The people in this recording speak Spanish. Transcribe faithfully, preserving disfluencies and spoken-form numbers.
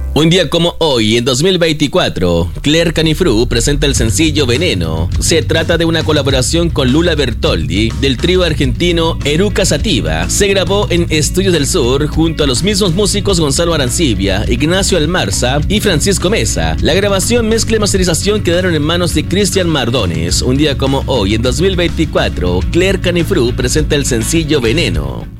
Un día como hoy, en dos mil veinticuatro, Claire Canifru presenta el sencillo Veneno. Se trata de una colaboración con Lula Bertoldi, del trío argentino Eruca Sativa. Se grabó en Estudios del Sur junto a los mismos músicos Gonzalo Arancibia, Ignacio Almarza y Francisco Mesa. La grabación, mezcla y masterización quedaron en manos de Cristian Mardones. Un día como hoy, en dos mil veinticuatro, Claire Canifru presenta el sencillo Veneno.